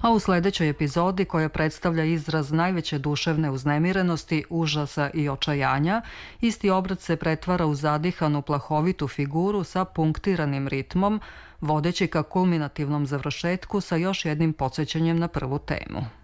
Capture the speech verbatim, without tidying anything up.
A u sledećoj epizodi, koja predstavlja izraz najveće duševne uznemirenosti, užasa i očajanja, isti obrat se pretvara u zadihanu plahovitu figuru sa punktiranim ritmom, vodeći ka kulminativnom završetku sa još jednim podsjećanjem na prvu temu.